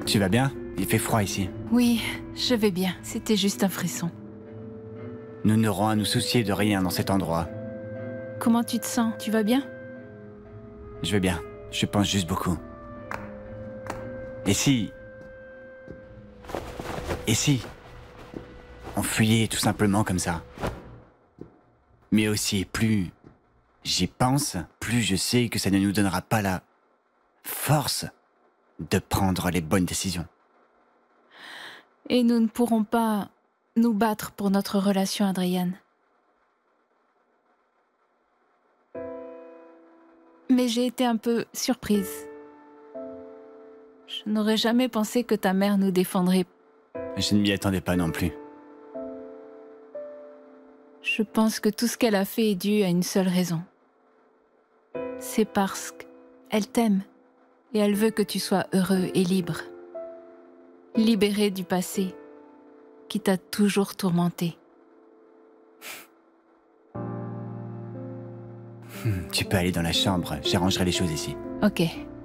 Tu vas bien? Il fait froid ici. Oui, je vais bien. C'était juste un frisson. Nous n'aurons à nous soucier de rien dans cet endroit. Comment tu te sens? Tu vas bien? Je vais bien. Je pense juste beaucoup. Et si... Et si... on fuyait tout simplement comme ça? Mais aussi, plus j'y pense, plus je sais que ça ne nous donnera pas la force de prendre les bonnes décisions. Et nous ne pourrons pas nous battre pour notre relation, Adrian. Mais j'ai été un peu surprise. Je n'aurais jamais pensé que ta mère nous défendrait. Je ne m'y attendais pas non plus. Je pense que tout ce qu'elle a fait est dû à une seule raison. C'est parce qu'elle t'aime et elle veut que tu sois heureux et libre. Libéré du passé qui t'a toujours tourmenté. Tu peux aller dans la chambre, j'arrangerai les choses ici. Ok.